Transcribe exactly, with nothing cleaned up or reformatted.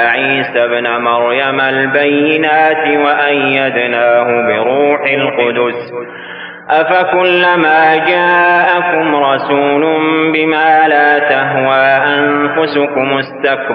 عيسى ابن مريم البينات وأيدناه بروح القدس أفكلما جاءكم رسول بما لا تهوى أنفسكم استكبرتم